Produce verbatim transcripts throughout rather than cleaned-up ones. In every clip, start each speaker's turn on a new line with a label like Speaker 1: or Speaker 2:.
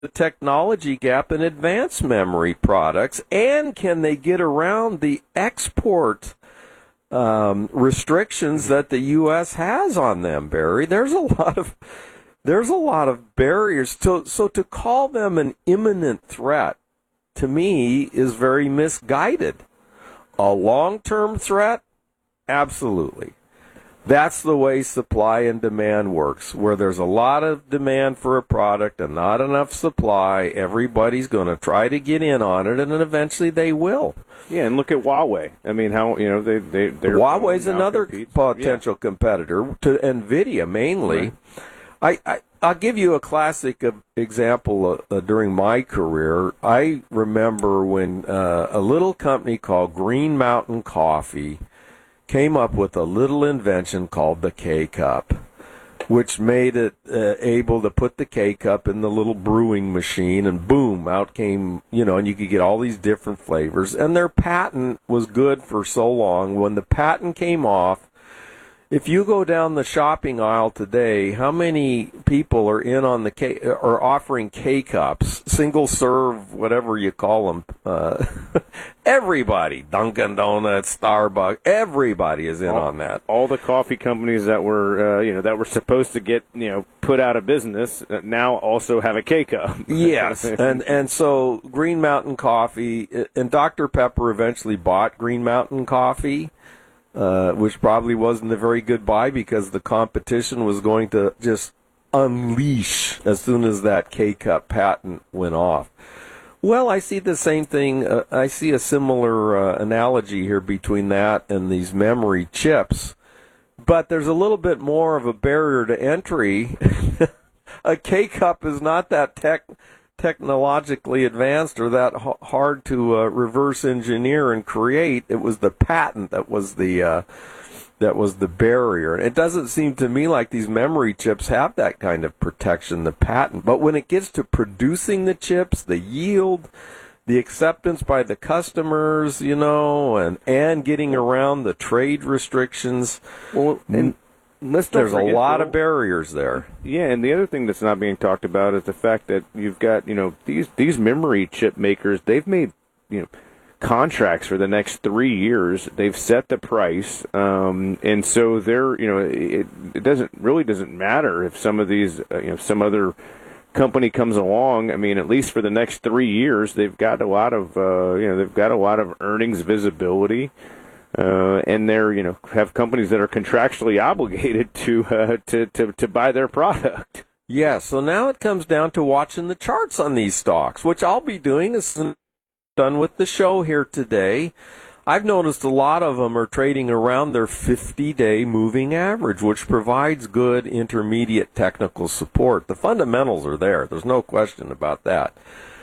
Speaker 1: the technology gap in advanced memory products, and can they get around the export um, restrictions that the U S has on them, Barry? There's a lot of there's a lot of barriers. To, so to call them an imminent threat, to me, is very misguided. A long-term threat? Absolutely. That's the way supply and demand works. Where there's a lot of demand for a product and not enough supply, everybody's going to try to get in on it, and then eventually they will.
Speaker 2: Yeah, and look at Huawei. I mean, how, you know, they, they, they're...
Speaker 1: Huawei's another
Speaker 2: compete.
Speaker 1: potential
Speaker 2: yeah.
Speaker 1: competitor to NVIDIA, mainly.
Speaker 2: Right.
Speaker 1: I, I, I'll give you a classic of, example uh, uh, during my career. I remember when uh, a little company called Green Mountain Coffee came up with a little invention called the K-Cup, which made it uh, able to put the K-Cup in the little brewing machine, and boom, out came, you know, and you could get all these different flavors. And their patent was good for so long. When the patent came off, if you go down the shopping aisle today, how many people are in on the K, are offering K-Cups, single serve, whatever you call them? Uh, everybody, Dunkin' Donuts, Starbucks, everybody is in
Speaker 2: all,
Speaker 1: on that.
Speaker 2: All the coffee companies that were, uh, you know, that were supposed to get, you know, put out of business now also have a K-Cup.
Speaker 1: Yes, and and so Green Mountain Coffee and Doctor Pepper eventually bought Green Mountain Coffee. Uh, which probably wasn't a very good buy because the competition was going to just unleash as soon as that K-Cup patent went off. Well, I see the same thing. Uh, I see a similar uh, analogy here between that and these memory chips. But there's a little bit more of a barrier to entry. A K-Cup is not that tech. technologically advanced or that h- hard to uh, reverse engineer and create. It was the patent that was the uh, that was the barrier. And it doesn't seem to me like these memory chips have that kind of protection, the patent. But when it gets to producing the chips, the yield, the acceptance by the customers, you know, and and getting around the trade restrictions,
Speaker 2: well, and Let's
Speaker 1: There's
Speaker 2: forget,
Speaker 1: a lot
Speaker 2: though,
Speaker 1: of barriers there.
Speaker 2: Yeah, and the other thing that's not being talked about is the fact that you've got, you know, these these memory chip makers, they've made, you know, contracts for the next three years. They've set the price, um, and so they're, you know, it, it doesn't really doesn't matter if some of these, uh, you know, some other company comes along. I mean, at least for the next three years, they've got a lot of, uh, you know, they've got a lot of earnings visibility. Uh, and they're, you know, have companies that are contractually obligated to, uh, to to to buy their product.
Speaker 1: Yeah, so now it comes down to watching the charts on these stocks, which I'll be doing as soon as I'm done with the show here today. I've noticed a lot of them are trading around their fifty-day moving average, which provides good intermediate technical support. The fundamentals are there. There's no question about that.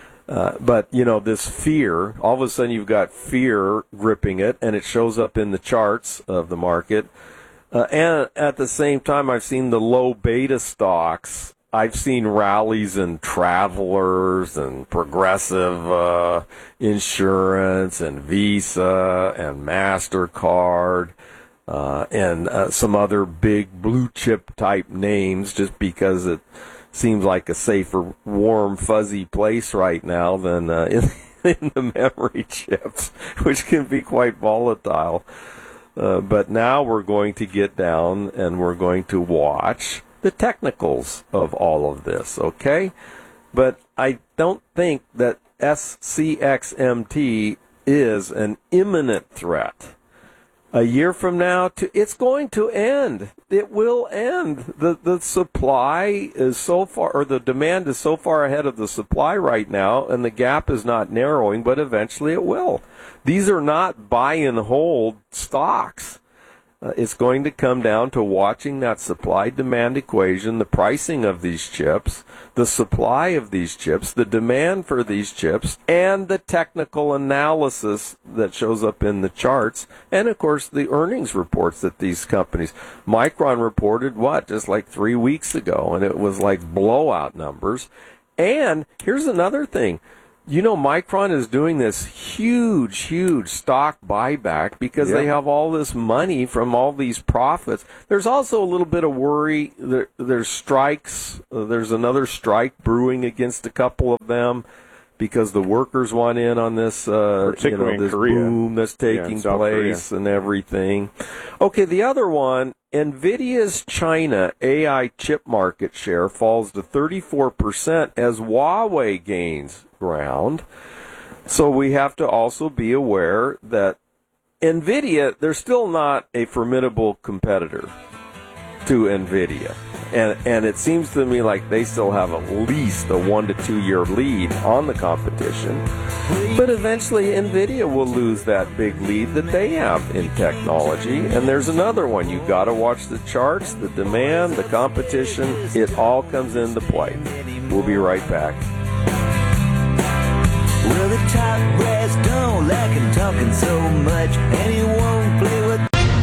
Speaker 1: Uh, but, you know, this fear, all of a sudden you've got fear gripping it, and it shows up in the charts of the market. Uh, and at the same time, I've seen the low beta stocks. I've seen rallies in Travelers and Progressive uh, Insurance and Visa and MasterCard uh, and uh, some other big blue chip type names just because it seems like a safer, warm, fuzzy place right now than uh, in, in the memory chips, which can be quite volatile. Uh, but now we're going to get down and we're going to watch the technicals of all of this, okay? But I don't think that S C X M T is an imminent threat. A year from now, to, it's going to end. It will end. The the supply is so far, or the demand is so far ahead of the supply right now, and the gap is not narrowing, but eventually it will. These are not buy and hold stocks. Uh, it's going to come down to watching that supply-demand equation, the pricing of these chips, the supply of these chips, the demand for these chips, and the technical analysis that shows up in the charts, and, of course, the earnings reports that these companies. Micron reported, what, just like three weeks ago, and it was like blowout numbers. And here's another thing. You know, Micron is doing this huge, huge stock buyback because
Speaker 2: Yep.
Speaker 1: they have all this money from all these profits. There's also a little bit of worry. There, there's strikes. Uh, there's another strike brewing against a couple of them because the workers want in on this, uh, you know,
Speaker 2: in
Speaker 1: this
Speaker 2: Korea.
Speaker 1: boom that's
Speaker 2: Yeah, in
Speaker 1: taking
Speaker 2: South
Speaker 1: place and everything. Okay, the other one, NVIDIA's China A I chip market share falls to thirty-four percent as Huawei gains ground. So we have to also be aware that NVIDIA, they're still not a formidable competitor to NVIDIA. And and it seems to me like they still have at least a one to two year lead on the competition. But eventually NVIDIA will lose that big lead that they have in technology. And there's another one. You've got to watch the charts, the demand, the competition. It all comes into play. We'll be right back.
Speaker 3: Well, the top brass don't like him talking so much, and he won't play with.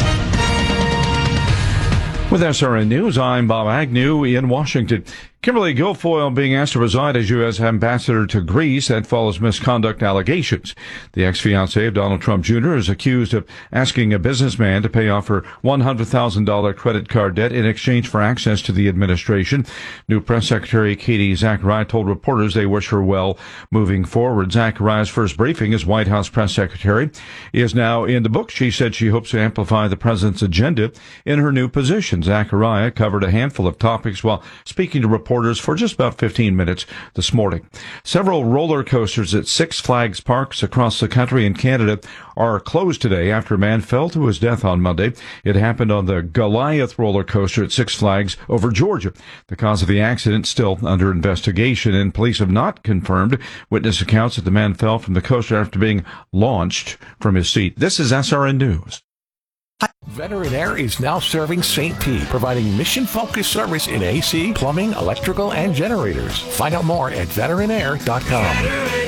Speaker 4: With S R N News, I'm Bob Agnew in Washington. Kimberly Guilfoyle being asked to resign as U S ambassador to Greece. That follows misconduct allegations. The ex-fiancée of Donald Trump Junior is accused of asking a businessman to pay off her one hundred thousand dollars credit card debt in exchange for access to the administration. New Press Secretary Katie Zachariah told reporters they wish her well moving forward. Zachariah's first briefing as White House press secretary is now in the books. She said she hopes to amplify the president's agenda in her new position. Zachariah covered a handful of topics while speaking to reporters for just about fifteen minutes this morning. Several roller coasters at Six Flags parks across the country and Canada are closed today after a man fell to his death on Monday. It happened on the Goliath roller coaster at Six Flags over Georgia. The cause of the accident still under investigation, and police have not confirmed witness accounts that the man fell from the coaster after being launched from his seat. This is S R N News.
Speaker 5: Veteran Air is now serving Saint P, providing mission-focused service in A C, plumbing, electrical, and generators. Find out more at veteran air dot com.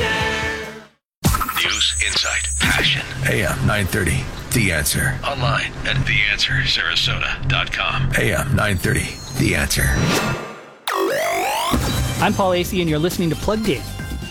Speaker 6: News, insight, passion.
Speaker 5: A M nine thirty, The Answer.
Speaker 6: Online at the answer sarasota dot com.
Speaker 5: A M nine thirty, The Answer.
Speaker 7: I'm Paul Acey, and you're listening to Plugged In.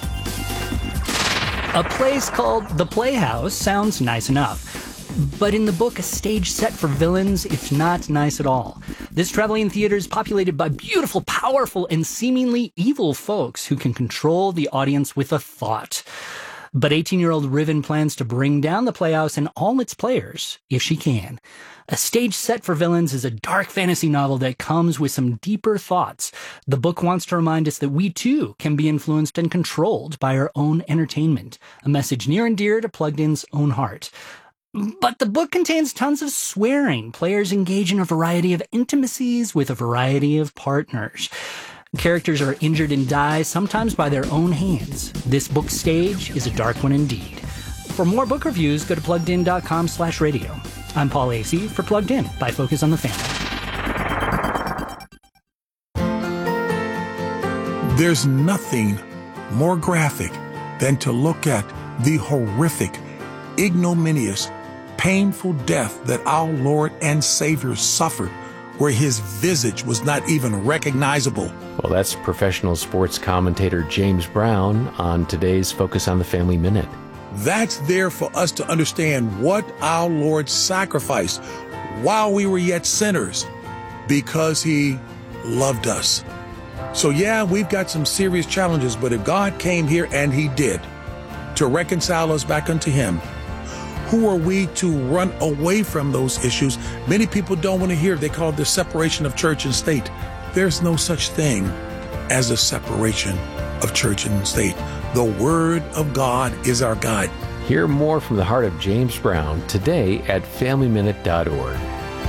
Speaker 7: A place called The Playhouse sounds nice enough. But in the book, a stage set for villains, it's not nice at all. This traveling theater is populated by beautiful, powerful, and seemingly evil folks who can control the audience with a thought. But eighteen-year-old Riven plans to bring down the Playhouse and all its players, if she can. A Stage Set for Villains is a dark fantasy novel that comes with some deeper thoughts. The book wants to remind us that we, too, can be influenced and controlled by our own entertainment, a message near and dear to Plugged In's own heart. But the book contains tons of swearing. Players engage in a variety of intimacies with a variety of partners. Characters are injured and die, sometimes by their own hands. This book stage is a dark one indeed. For more book reviews, go to plugged in dot com slash radio. I'm Paul Acey for Plugged In by Focus on the Family.
Speaker 8: There's nothing more graphic than to look at the horrific, ignominious, painful death that our Lord and Savior suffered, where his visage was not even recognizable.
Speaker 9: Well, that's professional sports commentator James Brown on today's Focus on the Family Minute.
Speaker 8: That's there for us to understand what our Lord sacrificed while we were yet sinners, because he loved us. So yeah, we've got some serious challenges, but if God came here, and he did, to reconcile us back unto him, who are we to run away from those issues? Many people don't want to hear. They call it the separation of church and state. There's no such thing as a separation of church and state. The Word of God is our guide.
Speaker 9: Hear more from the heart of James Brown today at family minute dot org.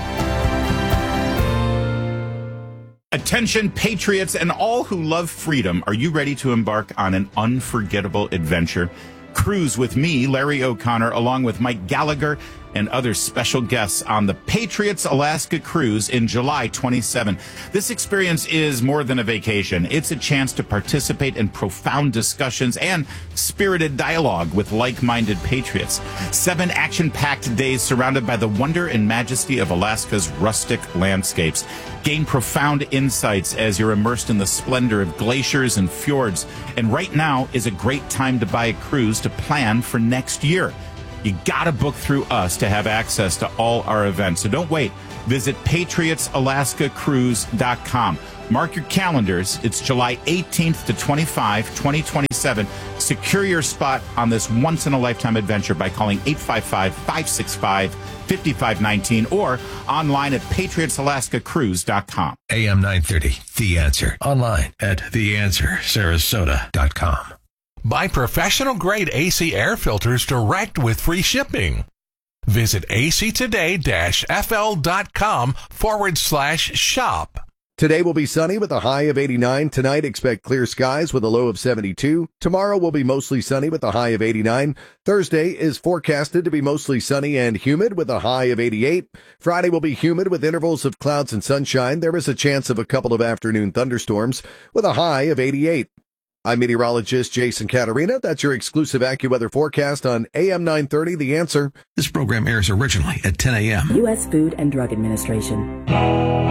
Speaker 10: Attention, patriots and all who love freedom. Are you ready to embark on an unforgettable adventure? Cruise with me, Larry O'Connor, along with Mike Gallagher and other special guests on the Patriots Alaska Cruise in July twenty-seventh. This experience is more than a vacation. It's a chance to participate in profound discussions and spirited dialogue with like-minded patriots. Seven action-packed days surrounded by the wonder and majesty of Alaska's rustic landscapes. Gain profound insights as you're immersed in the splendor of glaciers and fjords. And right now is a great time to buy a cruise to plan for next year. You gotta book through us to have access to all our events. So don't wait. Visit patriots alaska cruise dot com. Mark your calendars. It's July eighteenth to twenty-fifth, twenty twenty-seven. Secure your spot on this once-in-a-lifetime adventure by calling eight five five, five six five, five five one nine or online at patriots alaska cruise dot com.
Speaker 11: A M nine thirty, The Answer. Online at the answer sarasota dot com.
Speaker 5: Buy professional-grade A C air filters direct with free shipping. Visit actoday-fl.com forward slash shop.
Speaker 12: Today will be sunny with a high of eighty-nine. Tonight, expect clear skies with a low of seventy-two. Tomorrow will be mostly sunny with a high of eighty-nine. Thursday is forecasted to be mostly sunny and humid with a high of eighty-eight. Friday will be humid with intervals of clouds and sunshine. There is a chance of a couple of afternoon thunderstorms with a high of eighty-eight. I'm meteorologist Jason Caterina. That's your exclusive AccuWeather forecast on A M nine thirty, The Answer.
Speaker 11: This program airs originally at ten a.m.
Speaker 13: U S Food and Drug Administration.